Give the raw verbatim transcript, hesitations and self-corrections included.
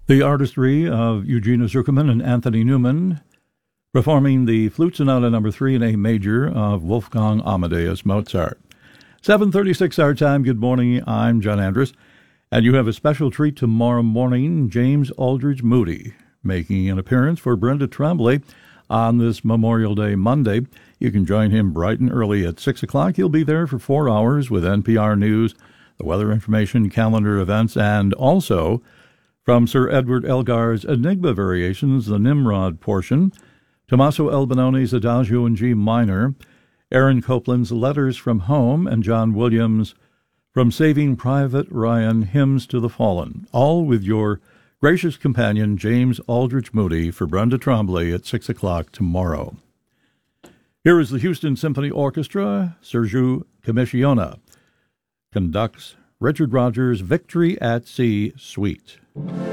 The artistry of Eugenia Zuckerman and Anthony Newman performing the Flute Sonata number three in A major of Wolfgang Amadeus Mozart. seven thirty-six our time. Good morning. I'm John Andrus, and you have a special treat tomorrow morning. James Aldridge Moody making an appearance for Brenda Tremblay on this Memorial Day Monday. You can join him bright and early at six o'clock. He'll be there for four hours with N P R News, the weather information, calendar events, and also from Sir Edward Elgar's Enigma Variations, the Nimrod portion, Tommaso Albanone's Adagio in G minor, Aaron Copland's Letters from Home, and John Williams' From Saving Private Ryan, Hymns to the Fallen, all with your gracious companion, James Aldridge Moody, for Brenda Tremblay at six o'clock tomorrow. Here is the Houston Symphony Orchestra. Sergiu Commissiona conducts Richard Rogers' Victory at Sea Suite.